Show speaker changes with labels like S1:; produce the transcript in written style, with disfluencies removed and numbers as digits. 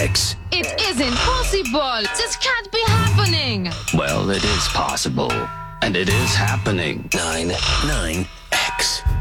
S1: 9X.
S2: It isn't possible. This can't be happening.
S1: Well, it is possible. And it is happening.
S3: 9X.